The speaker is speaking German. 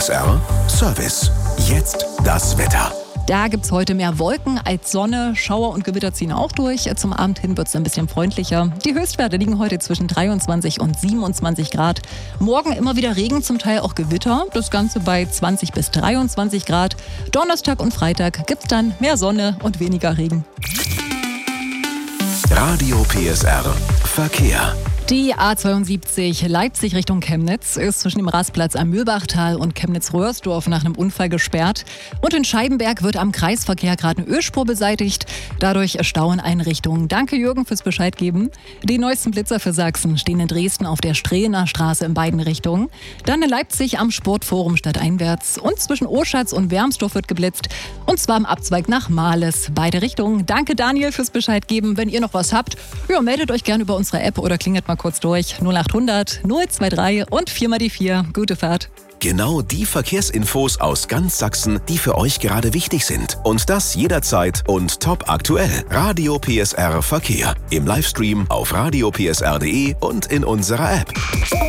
PSR Service. Jetzt das Wetter. Da gibt es heute mehr Wolken als Sonne. Schauer und Gewitter ziehen auch durch. Zum Abend hin wird es ein bisschen freundlicher. Die Höchstwerte liegen heute zwischen 23 und 27 Grad. Morgen immer wieder Regen, zum Teil auch Gewitter. Das Ganze bei 20 bis 23 Grad. Donnerstag und Freitag gibt es dann mehr Sonne und weniger Regen. Radio PSR Verkehr. Die A72 Leipzig Richtung Chemnitz ist zwischen dem Rastplatz am Mühlbachtal und Chemnitz-Röhrsdorf nach einem Unfall gesperrt. Und in Scheibenberg wird am Kreisverkehr gerade eine Ölspur beseitigt. Dadurch Stau in allen Richtungen. Danke Jürgen fürs Bescheid geben. Die neuesten Blitzer für Sachsen stehen in Dresden auf der Strehner Straße in beiden Richtungen. Dann in Leipzig am Sportforum stadteinwärts. Und zwischen Oschatz und Wermsdorf wird geblitzt. Und zwar im Abzweig nach Mahles. Beide Richtungen. Danke Daniel fürs Bescheid geben. Wenn ihr noch was habt, meldet euch gerne über unsere App oder klingelt mal kurz durch. 0800 023 und 4 x die 4. Gute Fahrt. Genau die Verkehrsinfos aus ganz Sachsen, die für euch gerade wichtig sind. Und das jederzeit und top aktuell. Radio PSR Verkehr. Im Livestream auf radiopsr.de und in unserer App.